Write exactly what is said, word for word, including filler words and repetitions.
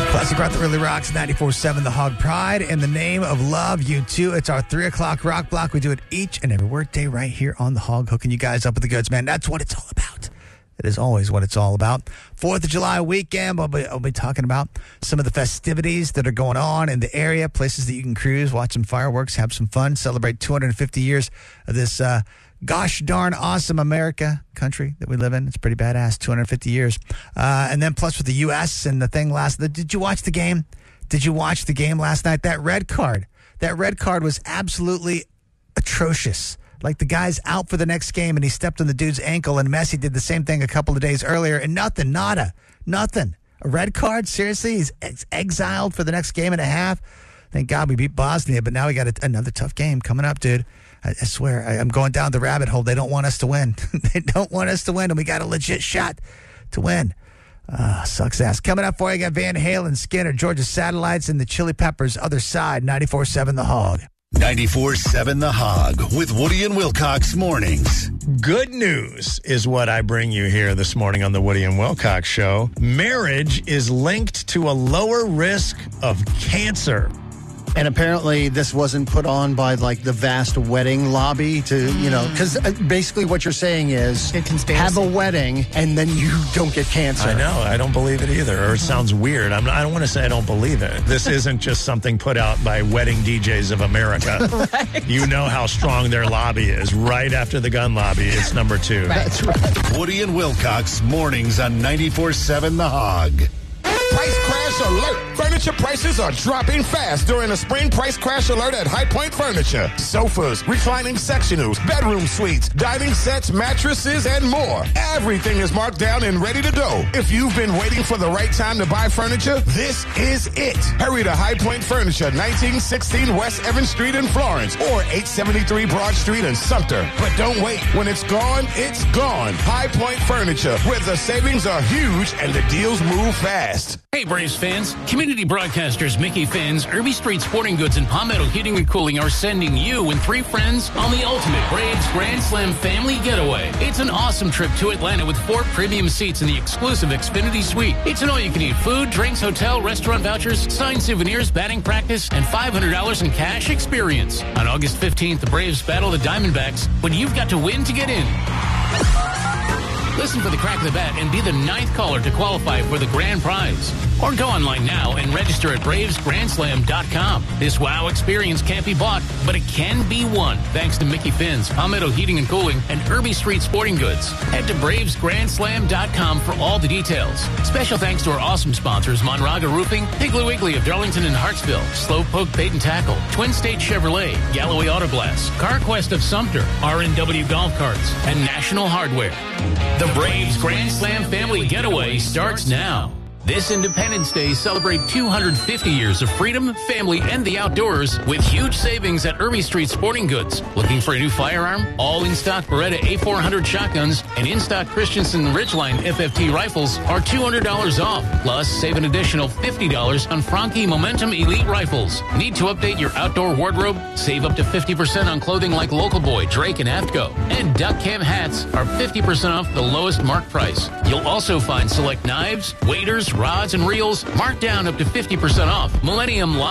Classic rock that really rocks, ninety-four seven The Hog Pride. In the name of love, you too. It's our three o'clock rock block. We do it each and every workday right here on The Hog, hooking you guys up with the goods, man. That's what it's all about. It is always what it's all about. Fourth of July weekend, I'll be, I'll be talking about some of the festivities that are going on in the area, places that you can cruise, watch some fireworks, have some fun, celebrate two hundred fifty years of this uh, gosh darn awesome America country that we live in. It's pretty badass, two hundred fifty years. Uh, and then plus with the U S and the thing last, the, did you watch the game? Did you watch the game last night? That red card, that red card was absolutely atrocious. Like the guy's out for the next game and he stepped on the dude's ankle, and Messi did the same thing a couple of days earlier and nothing, nada, nothing. A red card? Seriously? He's ex- exiled for the next game and a half? Thank God we beat Bosnia, but now we got a, another tough game coming up, dude. I, I swear, I, I'm going down the rabbit hole. They don't want us to win. They don't want us to win, and we got a legit shot to win. Uh, sucks ass. Coming up for you, I got Van Halen, Skinner, Georgia Satellites, and the Chili Peppers. Other side, ninety-four seven The Hog. ninety-four seven The Hog with Woody and Wilcox mornings. Good news is what I bring you here this morning on the Woody and Wilcox Show. Marriage is linked to a lower risk of cancer. And apparently this wasn't put on by, like, the vast wedding lobby to, you know, because basically what you're saying is have a wedding and then you don't get cancer. I know. I don't believe it either. Or it sounds weird. I'm, I don't want to say I don't believe it. This isn't just something put out by Wedding D Js of America. Right. You know how strong their lobby is. Right after the gun lobby, it's number two. Right. That's right. Woody and Wilcox mornings on ninety-four seven The Hog. Price crash alert. Furniture prices are dropping fast during a spring price crash alert at High Point Furniture. Sofas, reclining sectionals, bedroom suites, dining sets, mattresses, and more. Everything is marked down and ready to go. If you've been waiting for the right time to buy furniture, this is it. Hurry to High Point Furniture, nineteen sixteen West Evans Street in Florence, or eight seventy-three Broad Street in Sumter. But don't wait. When it's gone, it's gone. High Point Furniture, where the savings are huge and the deals move fast. Hey, Braves fans. Community broadcasters Mickey Fans, Irby Street Sporting Goods, and Palmetto Heating and Cooling are sending you and three friends on the ultimate Braves Grand Slam family getaway. It's an awesome trip to Atlanta with four premium seats in the exclusive Xfinity Suite. It's an all-you-can-eat food, drinks, hotel, restaurant vouchers, signed souvenirs, batting practice, and five hundred dollars in cash experience. On August fifteenth, the Braves battle the Diamondbacks, but you've got to win to get in. Listen for the crack of the bat and be the ninth caller to qualify for the grand prize. Or go online now and register at braves grand slam dot com. This wow experience can't be bought, but it can be won thanks to Mickey Finn's, Palmetto Heating and Cooling, and Irby Street Sporting Goods. Head to braves grand slam dot com for all the details. Special thanks to our awesome sponsors, Monraga Roofing, Piggly Wiggly of Darlington and Hartsville, Slowpoke Bait and Tackle, Twin State Chevrolet, Galloway Auto Glass, CarQuest of Sumter, R and W Golf Carts, and National Hardware. The Braves Grand Slam Family Getaway starts now. This Independence Day, celebrate two hundred fifty years of freedom, family, and the outdoors with huge savings at Irby Street Sporting Goods. Looking for a new firearm? All in-stock Beretta A four hundred shotguns and in-stock Christensen Ridgeline F F T rifles are two hundred dollars off. Plus, save an additional fifty dollars on Franke Momentum Elite rifles. Need to update your outdoor wardrobe? Save up to fifty percent on clothing like Local Boy, Drake, and Aftco. And Duck Cam hats are fifty percent off the lowest mark price. You'll also find select knives, waders, rods, and reels marked down up to fifty percent off. Millennium